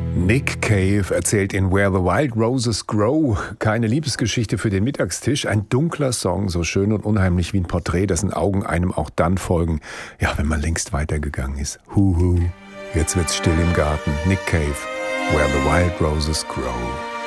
Nick Cave erzählt in Where the Wild Roses Grow keine Liebesgeschichte für den Mittagstisch. Ein dunkler Song, so schön und unheimlich wie ein Porträt, dessen Augen einem auch dann folgen, ja, wenn man längst weitergegangen ist. Huhu, jetzt wird's still im Garten. Nick Cave, Where the Wild Roses Grow.